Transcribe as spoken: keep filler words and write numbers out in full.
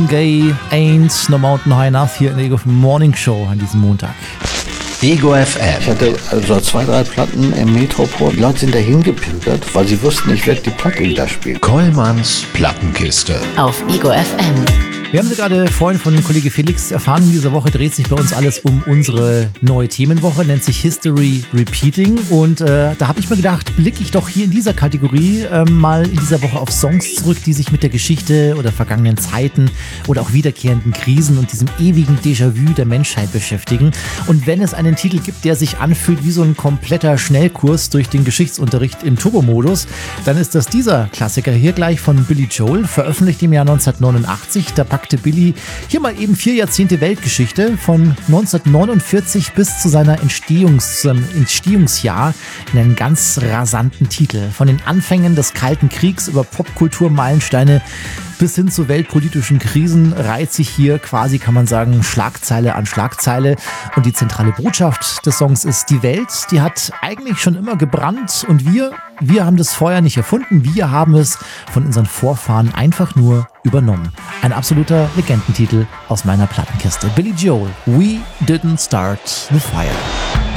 Gay, Ain't No Mountain High Enough hier in der Ego Morning Show an diesem Montag. Ego F M. Ich hatte also zwei, drei Platten im Metropol. Die Leute sind dahin gepilgert, weil sie wussten, ich werde die Platte wieder spielen. Kollmanns Plattenkiste. Auf Ego F M. Wir haben sie gerade vorhin von Kollege Felix erfahren. In dieser Woche dreht sich bei uns alles um unsere neue Themenwoche, nennt sich History Repeating. Und äh, da habe ich mir gedacht, blicke ich doch hier in dieser Kategorie äh, mal in dieser Woche auf Songs zurück, die sich mit der Geschichte oder vergangenen Zeiten oder auch wiederkehrenden Krisen und diesem ewigen Déjà-vu der Menschheit beschäftigen. Und wenn es einen Titel gibt, der sich anfühlt wie so ein kompletter Schnellkurs durch den Geschichtsunterricht im Turbo-Modus, dann ist das dieser Klassiker hier gleich von Billy Joel, veröffentlicht im Jahr neunzehnhundertneunundachtzig. Da packt Billy hier mal eben vier Jahrzehnte Weltgeschichte von neunzehnhundertneunundvierzig bis zu seiner Entstehungs, ähm, Entstehungsjahr in einen ganz rasanten Titel. Von den Anfängen des Kalten Kriegs über Popkulturmeilensteine bis hin zu weltpolitischen Krisen reiht sich hier quasi, kann man sagen, Schlagzeile an Schlagzeile. Und die zentrale Botschaft des Songs ist, die Welt, die hat eigentlich schon immer gebrannt und wir, wir haben das Feuer nicht erfunden, wir haben es von unseren Vorfahren einfach nur übernommen. Ein absoluter Legendentitel aus meiner Plattenkiste. Billy Joel, We Didn't Start the Fire.